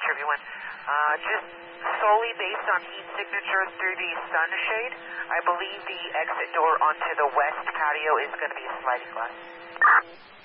everyone. Just solely based on heat signature through the sunshade, I believe the exit door onto the west patio is going to be a sliding glass.